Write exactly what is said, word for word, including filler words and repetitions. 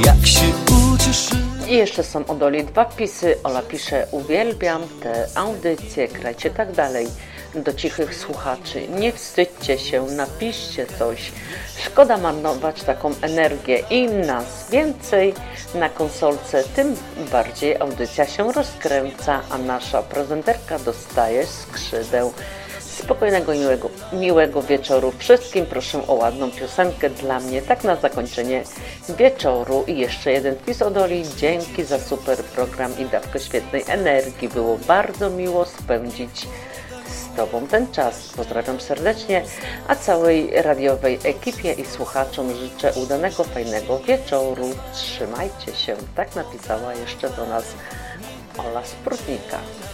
Jak się ucieszy. I jeszcze są od Oli dwa wpisy. Ola pisze: uwielbiam te audycje, grajcie tak dalej. Do cichych słuchaczy, nie wstydźcie się, napiszcie coś. Szkoda marnować taką energię. Im nas więcej na konsolce, tym bardziej audycja się rozkręca, a nasza prezenterka dostaje skrzydeł. Spokojnego, miłego, miłego wieczoru wszystkim. Proszę o ładną piosenkę dla mnie, tak na zakończenie wieczoru. I jeszcze jeden wpis od Oli. Dzięki za super program i dawkę świetnej energii. Było bardzo miło spędzić z Tobą ten czas. Pozdrawiam serdecznie, a całej radiowej ekipie i słuchaczom życzę udanego, fajnego wieczoru. Trzymajcie się. Tak napisała jeszcze do nas Ola z Prudnika.